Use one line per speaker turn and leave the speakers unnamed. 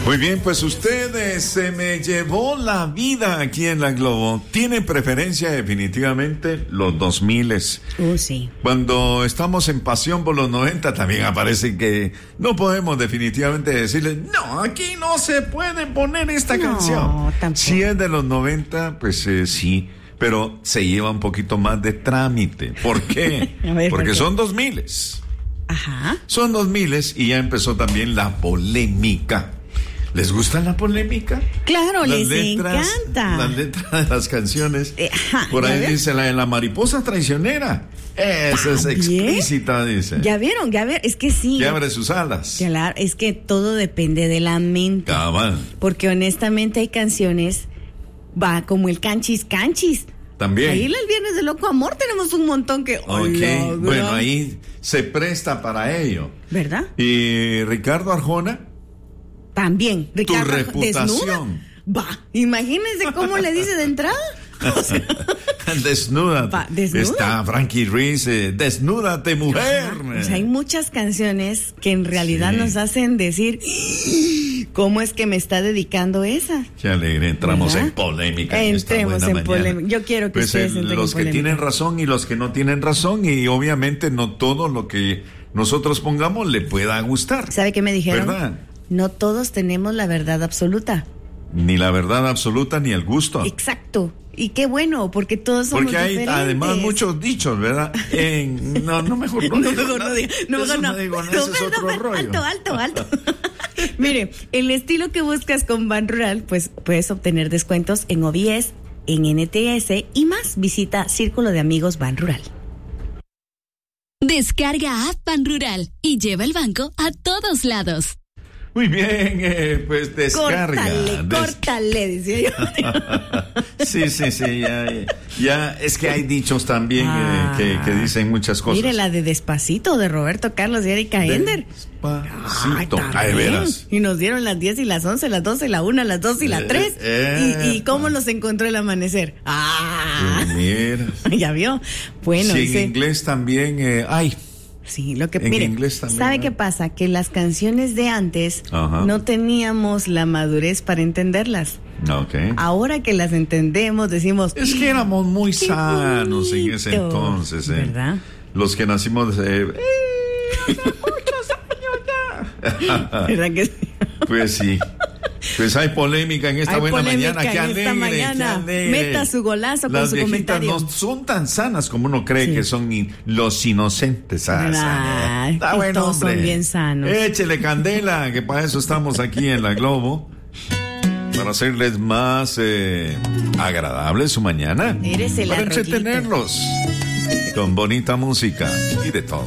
Muy bien, pues usted se me llevó la vida aquí en la Globo. Tiene preferencia definitivamente los 2000.
Sí.
Cuando estamos en pasión por los 90 también aparece que no podemos definitivamente decirle, no, aquí no se puede poner esta canción.
Tampoco.
Si es de los 90, pues sí, pero se lleva un poquito más de trámite. ¿Por qué? Porque
¿por qué?
son 2000.
Ajá.
Son 2000 y ya empezó también la polémica. ¿Les gusta la polémica?
Claro, les encanta.
Las letras de las canciones.
Ajá,
Por ahí
¿ya ves?
dice la de la mariposa traicionera. Esa es explícita, dice.
Ya vieron, es que sí.
Que abre sus alas.
Claro, es que todo depende de la mente.
Cabal.
Porque honestamente hay canciones, como el Canchis Canchis.
También.
Ahí el Viernes de Loco Amor tenemos un montón que...
Ok, bueno, ahí se presta para ello.
¿Verdad?
Y Ricardo Arjona.
También. Ricardo,
Tu reputación.
Va, imagínense cómo le dice de entrada. O sea,
Desnúdate.
Desnuda.
Está Frankie Ruiz, desnúdate, mujer.
O sea, hay muchas canciones que en realidad nos hacen decir, ¿cómo es que me está dedicando esa?
Qué alegre, entramos
¿verdad?
en polémica.
Entremos en polémica. Yo quiero que
pues
ustedes entren
los
en
que
polémica.
tienen razón y los que no tienen razón, y obviamente no todo lo que nosotros pongamos le pueda gustar.
¿Sabe qué me dijeron?
¿Verdad?
No todos tenemos la verdad absoluta.
Ni la verdad absoluta ni el gusto.
Exacto. Y qué bueno, porque todos somos
Porque hay
diferentes.
además muchos dichos, ¿verdad? No, mejor no digo.
No diga. No,
Eso
no.
digo,
No,
ese es otro rollo.
Alto. Mire, el estilo que buscas con Ban Rural, pues puedes obtener descuentos en OBS, en NTS y más. Visita Círculo de Amigos Ban Rural.
Descarga app Ban Rural y lleva el banco a todos lados.
Muy bien, pues descarga.
Córtale, decía yo.
Sí, ya, es que hay dichos también que dicen muchas cosas.
Mire la de Despacito de Roberto Carlos y Erika Ender.
Despacito,
Ay,
de veras.
Y nos dieron las 10 y las 11, las 12, la 1, las 2 y la 3. ¿Y cómo los encontró el amanecer?
Mira.
¿Ya vio? Bueno,
sí, en inglés también,
sí, lo que
en
mire,
inglés también,
¿sabe
¿no?
qué pasa? Que las canciones de antes no teníamos la madurez para entenderlas.
Okay.
Ahora que las entendemos, decimos...
Es que éramos muy
¡qué
sanos en ese
bonito!
entonces,
¿Verdad?
Los que nacimos...
¿Verdad que sí?
Pues sí. Pues hay polémica en esta
Hay
buena
polémica
mañana. Qué
en
alegre,
esta mañana.
qué alegre.
Meta su golazo
Las
con su
viejitas
comentario.
no son tan sanas como uno cree
Sí.
que son los inocentes.
Ay,
Está bueno,
todos
hombre.
son bien sanos.
Échele candela, que para eso estamos aquí en la Globo. Para hacerles más agradable su mañana.
Eres el
para
arroyito.
entretenerlos con bonita música y de todo.